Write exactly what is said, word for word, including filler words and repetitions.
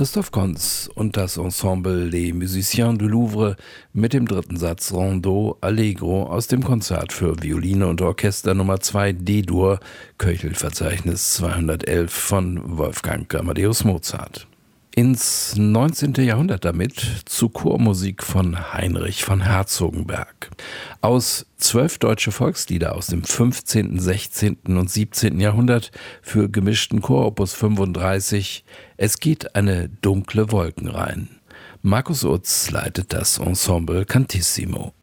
Christoph Konz und das Ensemble Les Musiciens du Louvre mit dem dritten Satz Rondeau Allegro aus dem Konzert für Violine und Orchester Nummer zwei D-Dur, Köchelverzeichnis zweihundertelf von Wolfgang Amadeus Mozart. Ins neunzehnte Jahrhundert damit zu Chormusik von Heinrich von Herzogenberg. Aus zwölf deutsche Volkslieder aus dem fünfzehnten, sechzehnten und siebzehnten Jahrhundert für gemischten Chor Opus fünfunddreißig. Es geht eine dunkle Wolken rein. Markus Utz leitet das Ensemble Cantissimo.